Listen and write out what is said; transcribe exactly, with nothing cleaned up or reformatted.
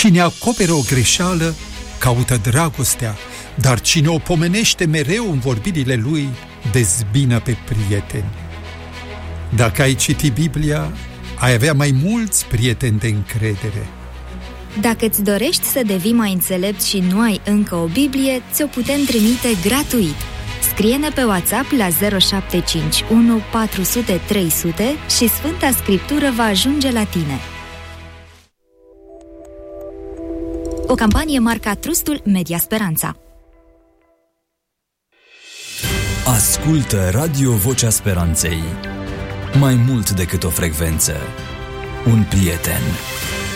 Cine acoperă o greșeală, caută dragostea, dar cine o pomenește mereu în vorbirile lui, dezbină pe prieteni. Dacă ai citi Biblia, ai avea mai mulți prieteni de încredere. Dacă îți dorești să devii mai înțelept și nu ai încă o Biblie, ți-o putem trimite gratuit. Scrie-ne pe WhatsApp la zero șapte cinci unu patru zero zero trei zero zero și Sfânta Scriptură va ajunge la tine. O campanie marca Trustul Media Speranța. Ascultă Radio Vocea Speranței. Mai mult decât o frecvență, un prieten.